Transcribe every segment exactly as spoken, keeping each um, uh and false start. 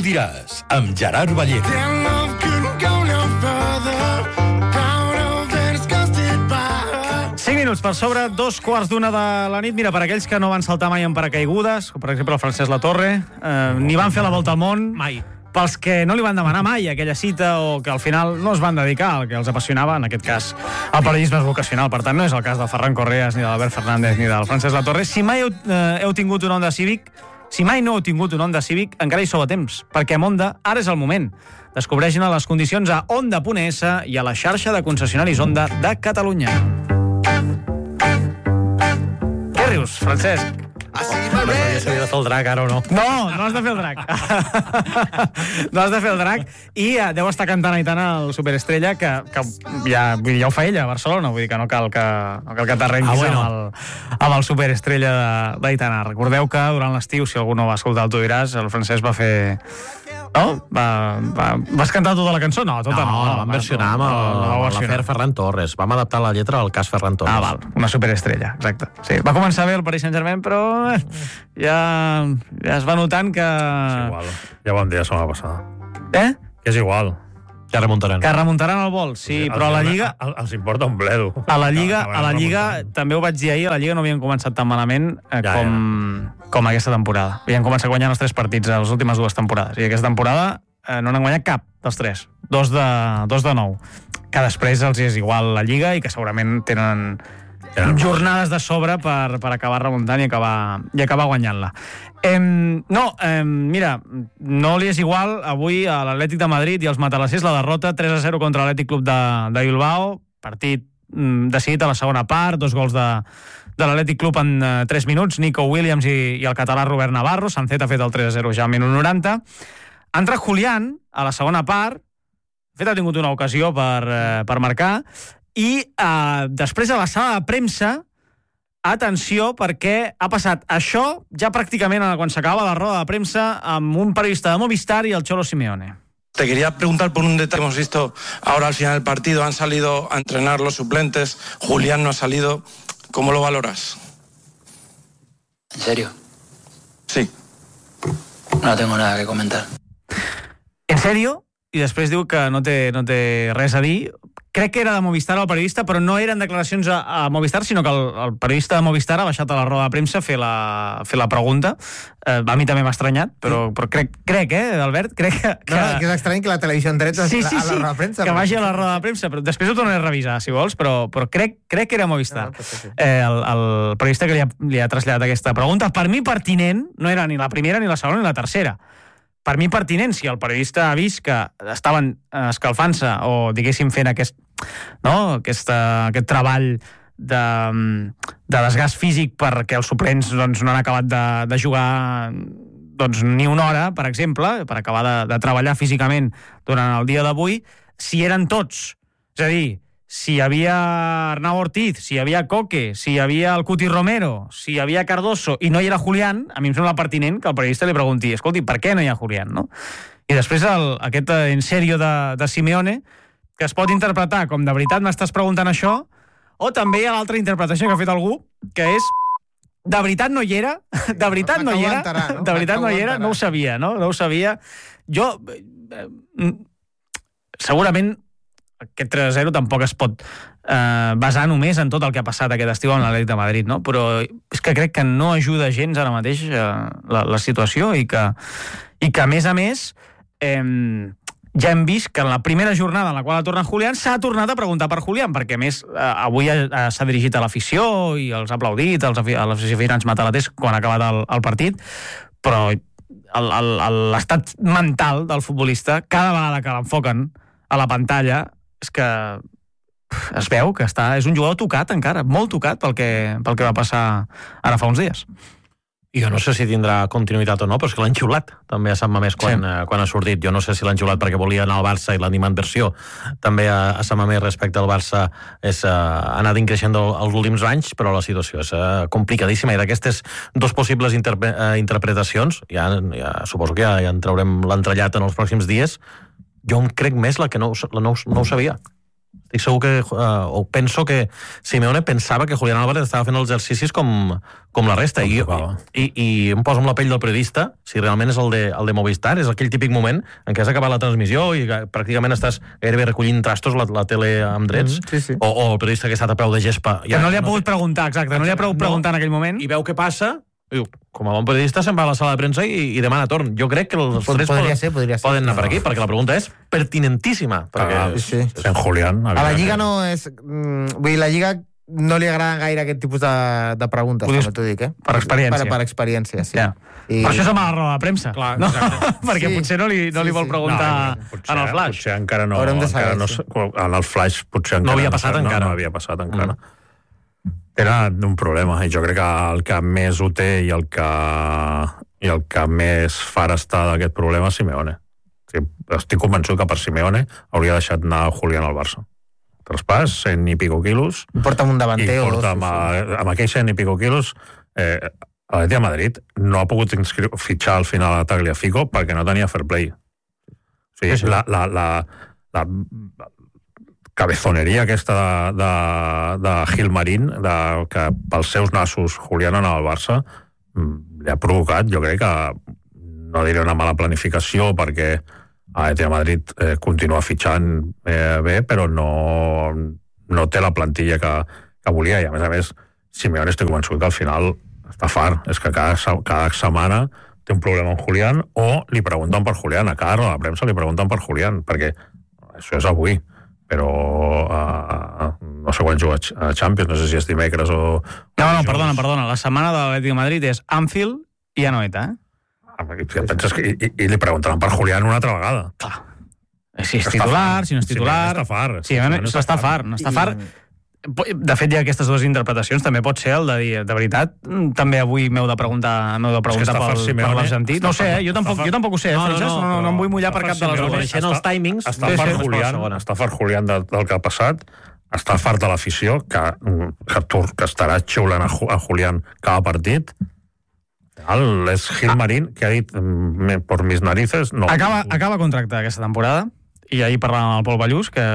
diràs, amb Gerard Vallejo. cinc minuts per sobre, dos quarts d'una de la nit. Mira, per aquells que no van saltar mai en paracaigudes, com per exemple el Francesc Latorre, eh, ni van fer la volta al món, Mai. pels que no li van demanar mai aquella cita o que al final no es van dedicar al que els apassionava, en aquest cas el periodisme és vocacional, per tant no és el cas del Ferran Correas, ni de l'Albert Fernández, ni del Francesc Latorre. Si mai heu, eh, heu tingut un Honda Civic, si mai no heu tingut un Honda Civic, encara hi sou a temps, perquè amb Honda ara és el moment. Descobreixin les condicions a honda punt es i a la xarxa de concessionaris Honda de Catalunya. Què rius, Francesc? Ah, sí, molt bé. Ja s'havia de fer el drac, ara o no? No, no has de fer el drac. No has de fer el drac. I uh, deu estar cantant Aitana el Superestrella, que, que ja, vull dir, ja ho fa ella a Barcelona, vull dir que no cal que, no cal que t'arrenquis ah, bueno. amb, el, amb el Superestrella d'Aitana. Recordeu que durant l'estiu, si algú no va escoltar el Tu diràs, el Francesc va fer... No? Va, va, vas cantar tota la cançó? No, tota no. No, la vam versionar amb l'afer Ferran Torres. Vam adaptar la lletra al cas Ferran Torres. Ah, val. Una superestrella, exacte. Sí. Va començar bé el Paris Saint-Germain, però eh, ja, ja es va notant que... És igual. Ja ho vam dir la setmana passada. Eh? Que és igual. Ja remuntaran. Que remuntaran el vol, sí, Els, però a la Lliga... Els importa un bledo. A la Lliga, a la Lliga també ho vaig dir ahir, a la Lliga no havien començat tan malament eh, ja, com, ja. com aquesta temporada. Havien començat guanyant els tres partits a les últimes dues temporades. I aquesta temporada eh, no n'han guanyat cap dels tres. Dos de, dos de nou. Que després els és igual la Lliga i que segurament tenen... jornades de sobre per, per acabar remuntant i acabar, i acabar guanyant-la. Eh, no, eh, mira, no li és igual avui a l'Atlètic de Madrid i als matalassers la derrota tres a zero contra l'Atlètic Club de, de Bilbao, partit mm, decidit a la segona part, dos gols de, de l'Atlètic Club en eh, tres minuts, Nico Williams i, i el català Robert Navarro. Sancet ha fet el tres a zero ja al minut noranta. Ha entrat Julián a la segona part, de fet ha tingut una ocasió per, eh, per marcar, i eh, després a la sala de premsa, atenció, perquè ha passat això ja pràcticament quan s'acaba la roda de premsa amb un periodista de Movistar i el Cholo Simeone. Te quería preguntar por un detalle que hemos visto ahora al final del partido. Han salido a entrenar los suplentes, Julián no ha salido. ¿Cómo lo valoras? ¿En serio? Sí. No tengo nada que comentar. ¿En serio? I després diu que no té, no té res a dir. Crec que era de Movistar el periodista, però no eren declaracions a, a Movistar, sinó que el, el periodista de Movistar ha baixat a la roda de premsa a fer la, fer la pregunta. Eh, a mi també m'ha estranyat, però, però crec, crec, eh, Albert? Crec que... que... No, no, que és estrany que la televisió en drets sí, sí, a la sí, roda de premsa. Que vagi a la roda de premsa, però després ho tornaré a revisar, si vols, però, però crec, crec que era Movistar. No, sí, sí. eh, el, el periodista que li ha, li ha traslladat aquesta pregunta, per mi pertinent, no era ni la primera, ni la segona, ni la tercera. Per mi pertinent, si el periodista ha vist que estaven escalfant-se o, diguéssim, fent aquest, no, aquesta, aquest treball de, de desgast físic perquè els suplents doncs, no han acabat de, de jugar doncs, ni una hora, per exemple, per acabar de, de treballar físicament durant el dia d'avui, si eren tots, és a dir, si hi havia Arnau Ortiz, si hi havia Coque, si hi havia el Cuti Romero, si hi havia Cardoso i no hi era Julián, a mi em sembla pertinent que el periodista li pregunti, escolti, per què no hi ha Julián, no? I després el, aquest en sèrio de, de Simeone, que es pot interpretar com de veritat m'estàs preguntant això, o també hi ha l'altra interpretació que ha fet algú, que és de veritat no hi era, de veritat no hi era, de veritat no hi era, no ho sabia, no? No ho sabia. Jo, eh, segurament, aquest tres a zero tampoc es pot eh, basar només en tot el que ha passat aquest estiu amb l'Atlètic de Madrid, no? Però és que crec que no ajuda gens ara mateix eh, la, la situació i que, i que, a més a més, eh, ja hem vist que en la primera jornada en la qual ha tornat Julián s'ha tornat a preguntar per Julián, perquè a més eh, avui ha, s'ha dirigit a l'afició i els ha aplaudit, als, als aficionats matalaters quan ha acabat el, el partit, però l'estat mental del futbolista, cada vegada que l'enfoquen a la pantalla, és que es veu que està, és un jugador tocat encara, molt tocat pel que, pel que va passar ara fa uns dies. I jo no sé si tindrà continuïtat o no, però és que l'han xiulat també a Sant Mamés quan, sí. eh, quan ha sortit. Jo no sé si l'han xiulat perquè volia anar al Barça i l'animant versió també a, a Sant Mamés respecte al Barça és, eh, ha anat increixent els últims anys, però la situació és eh, complicadíssima i d'aquestes dos possibles interpre, eh, interpretacions, ja, ja suposo que ja, ja en traurem l'entrellat en els pròxims dies. Jo em crec més la que no, la no, no ho sabia. estic segur que, uh, o penso que Simeone pensava que Julián Álvarez estava fent els exercicis com, com la resta, i, i, i em poso amb la pell del periodista, si realment és el de, el de Movistar, és aquell típic moment en què has acabat la transmissió i pràcticament estàs gairebé recollint trastos la, la tele amb drets, mm, sí, sí. O, o el periodista que ha estat a peu de gespa. Ja, que no li ha pogut no, preguntar, exacte, no li ha pogut preguntar no, en aquell moment. I veu què passa, diu, com a bon periodista se'n va a la sala de premsa i, i demana torn. Jo crec que els Pod, tres podria poden, ser, podria ser. poden anar per aquí, perquè la pregunta és pertinentíssima. Perquè... Ah, sí. En Julián. A la Lliga no és... Mm, vull dir, la Lliga no li agrada gaire aquest tipus de, de preguntes, Podies, també t'ho dic, eh? Per experiència. Per, per experiència, sí. Ja. I... Per això som a la roda de premsa. Clar, no? perquè sí. potser no li, no li sí, vol sí. preguntar no, potser, en el flash. Potser encara no... Haurem de saber, encara no sí. En el flash potser encara no havia passat no, encara. No, no havia passat encara. Mm. Era un problema, i jo crec que el que més ho té i el que, i el que més far està d'aquest problema és Simeone. Estic convençut que per Simeone hauria deixat anar Julián al Barça. Traspàs, cent i pico quilos. I porta amb un davanter I o porta dos. amb, sí, sí. amb aquells cent i pico quilos... Eh, l'Atlètic de Madrid no ha pogut inscriure, fitxar al final a Tagliafico perquè no tenia fair play. O sigui, sí, sí. La, la, la, la cabezoneria aquesta de, de, de Gilmarín, de, que pels seus nassos Julián anava al Barça, li ha provocat, jo crec que, no diré una mala planificació, perquè l'Atlètic de Madrid eh, continua fitxant eh, bé, però no, no té la plantilla que, que volia, i a més a més Simeone estic convençut que al final està fart, és que cada, cada setmana té un problema amb Julián, o li pregunten per Julián, a cada roda de premsa li pregunten per Julián, perquè això és avui, però uh, no sé quan juga a Champions, no sé si és dimecres o... No, no, perdona, perdona, la setmana de l'Atlètic de Madrid és Anfield i Anoeta, eh? I, penses que, i, i li preguntaran per Julián una altra vegada. Clar. Si és titular, si no és titular... Si està fart. Sí, no està fart, no està fart. De fet, hi ha aquestes dues interpretacions, també pot ser el de dir, de veritat, també avui m'heu de preguntar, m'heu de preguntar pel, per l'Argentí. No sé, eh? jo, tampoc, jo tampoc ho sé, eh, no, Francesc, no, no, no, no em vull mullar per cap de les dues. Coneixent els timings... Està fart Julián, està fart Julián del, del que ha passat, està fart de l'afició, que, que, que estarà xiulant a, a Julián cada partit. El, és Gilmarín, que ha dit, por mis narices, no. Acaba, acaba contracte aquesta temporada, i ahir parlàvem amb el Pol Ballús, que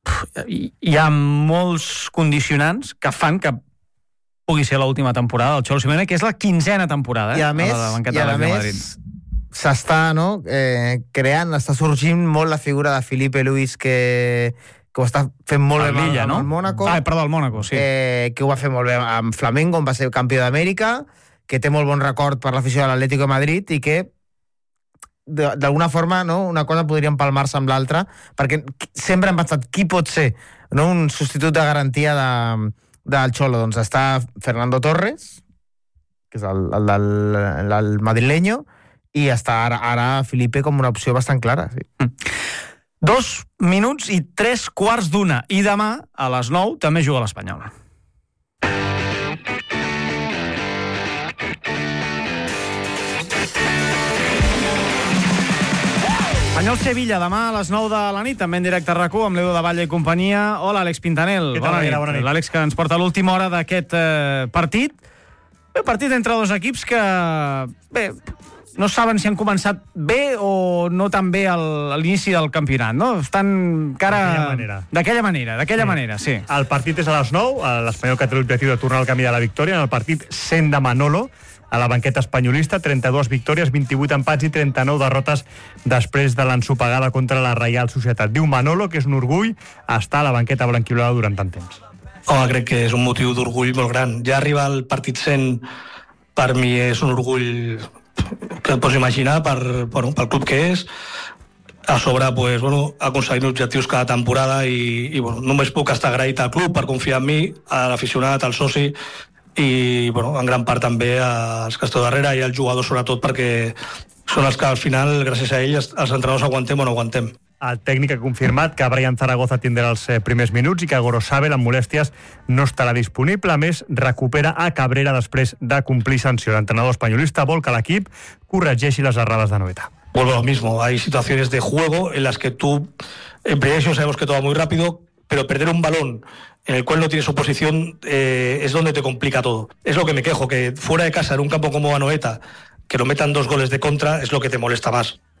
hi ha molts condicionants que fan que pugui ser l'última temporada del Cholo Simeone, que és la quinzena temporada, eh? I a més, a i a més s'està no, eh, creant, està sorgint molt la figura de Filipe Luis, que, que ho està fent molt bé Lilla, amb no? el Mónaco. Ah, perdó, el Mónaco, sí. Eh, que ho va fer molt bé amb Flamengo, on va ser campió d'Amèrica, que té molt bon record per l'afició de l'Atlético de Madrid i que d'alguna forma, no, una cosa podria empalmar-se amb l'altra, perquè sempre hem pensat qui pot ser, no, un substitut de garantia de, del Cholo. Doncs està Fernando Torres, que és el, el del el madrileño, i està ara, ara Felipe com una opció bastant clara. Sí. Dos minuts i tres quarts d'una, i demà a les nou també juga l'Espanyol. Espanyol-Sevilla, demà a les nou de la nit, també en directe a RAC u, amb l'Edu de Valle i companyia. Hola, Àlex Pintanel. Què tal, bona, nit. bona nit. L'Àlex, que ens porta l'última hora d'aquest eh, partit. Bé, partit entre dos equips que, bé, no saben si han començat bé o no tan bé al, a l'inici del campionat, no? Estan encara... D'aquella manera. D'aquella manera, d'aquella sí. manera, sí. El partit és a les nou, l'Espanyol que té l'objectiu de tornar al camí de la victòria, en el partit cent de Manolo, a la banqueta espanyolista, trenta-dues victòries, vint-i-vuit empats i trenta-nou derrotes després de l'ensopegada contra la Reial Societat. Diu Manolo que és un orgull estar a la banqueta blanquiolada durant tant temps. Home, crec que és un motiu d'orgull molt gran. Ja arribar al partit cent per mi és un orgull que et pots imaginar per, bueno, pel club que és. A sobre, pues, bueno, aconseguint objectius cada temporada i, i bueno, només puc estar agraït al club per confiar en mi, a l'aficionat, al soci, i bueno, en gran part també als que esteu darrere i als jugadors sobretot, perquè són els que al final, gràcies a ells, els entrenadors aguantem o no aguantem. El tècnic ha confirmat que Brian Zaragoza tindrà els primers minuts i que Gorosabel, amb molèsties, no estarà disponible. A més, recupera a Cabrera després de complir sanció. L'entrenador espanyolista vol que l'equip corregeixi les errades de Noeta. Vuelvo a lo mismo, hay situaciones de juego en las que tú, en principio sabemos que todo va muy rápido, pero perder un balón en el cual no tienes oposición eh, es donde te complica todo. Es lo que me quejo, que fuera de casa, en un campo como Anoeta, que lo metan dos goles de contra, es lo que te molesta más.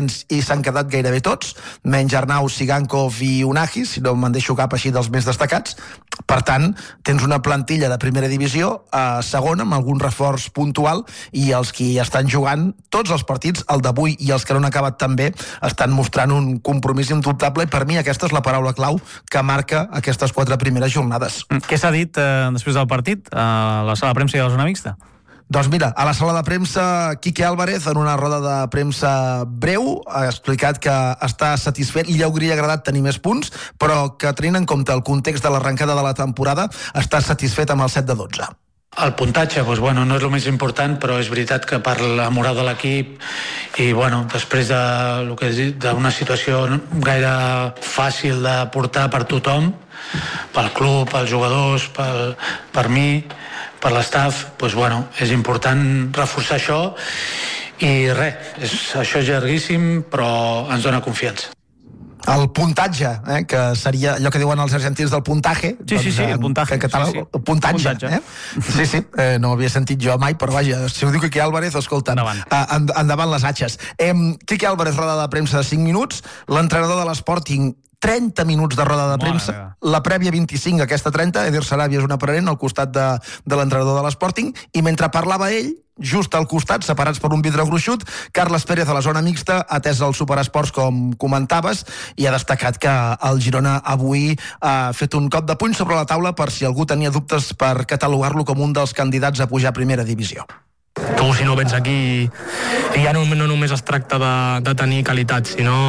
descens i s'han quedat gairebé tots, menys Arnau, Sigankov i Unagi, si no me'n deixo cap així dels més destacats. Per tant, tens una plantilla de primera divisió a segona, amb algun reforç puntual, i els que estan jugant tots els partits, el d'avui i els que no han acabat també, estan mostrant un compromís indubtable, i per mi aquesta és la paraula clau que marca aquestes quatre primeres jornades. Què s'ha dit eh, després del partit a la sala de premsa i a la zona mixta? Doncs mira, a la sala de premsa, Quique Álvarez, en una roda de premsa breu, ha explicat que està satisfet, li hauria agradat tenir més punts, però que tenint en compte el context de l'arrencada de la temporada, està satisfet amb el set de dotze. El puntatge, doncs, bueno, no és el més important, però és veritat que per la moral de l'equip i bueno, després de, lo que dit, d'una situació gaire fàcil de portar per tothom, pel club, pels jugadors, pel, per mi, per l'estaf, doncs, bueno, és important reforçar això i res, és, això és llarguíssim, però ens dona confiança. El puntatge, eh, que seria allò que diuen els argentins del puntaje. Sí, sí, sí, el puntatge. Que, que tal, sí, sí. El puntatge, puntatge. Eh? Sí, sí, eh, no ho havia sentit jo mai, però vaja, si ho diu Quique Álvarez, escolta, endavant, eh, endavant les atxes. Eh, Quique Álvarez, roda de premsa de cinc minuts, l'entrenador de l'Sporting trenta minuts de roda de premsa, la prèvia vint-i-cinc, aquesta trenta, Eder Sarabia és un aprenent al costat de, de l'entrenador de l'Sporting, i mentre parlava ell, just al costat, separats per un vidre gruixut, Carles Pérez a la zona mixta, atès el Superesports, com comentaves, i ha destacat que el Girona avui ha fet un cop de puny sobre la taula per si algú tenia dubtes per catalogar-lo com un dels candidats a pujar a primera divisió. Tu, si no vens aquí, i ja no, no només es tracta de, de tenir qualitat, sinó